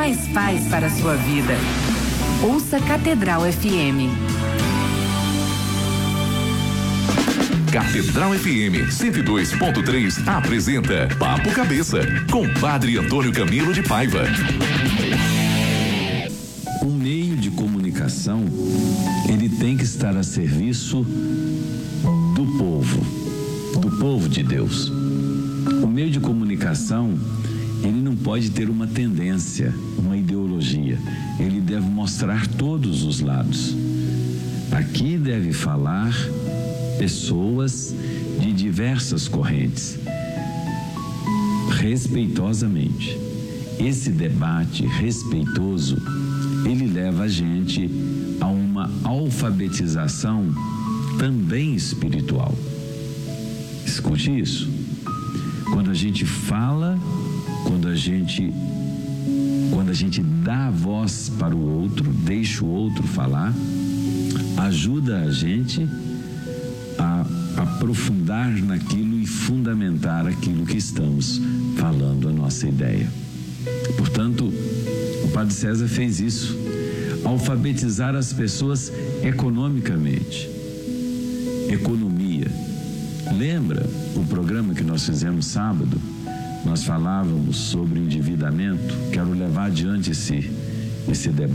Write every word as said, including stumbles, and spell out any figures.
mais paz para a sua vida. Ouça Catedral F M. Catedral F M cento e dois ponto três apresenta Papo Cabeça com Padre Antônio Camilo de Paiva. Um meio de comunicação, ele tem que estar a serviço do povo, do povo de Deus. O meio de comunicação, ele não pode ter uma tendência, uma ideologia. Ele deve mostrar todos os lados. Aqui deve falar pessoas de diversas correntes, respeitosamente. Esse debate respeitoso, ele leva a gente a uma alfabetização também espiritual. Escute isso. Quando a gente fala, quando a gente, quando a gente dá a voz para o outro, deixa o outro falar, ajuda a gente a aprofundar naquilo e fundamentar aquilo que estamos falando, a nossa ideia. Portanto, o Padre César fez isso, alfabetizar as pessoas economicamente. Economia. Lembra o programa que nós fizemos sábado? Nós falávamos sobre endividamento. Quero levar adiante esse, esse debate.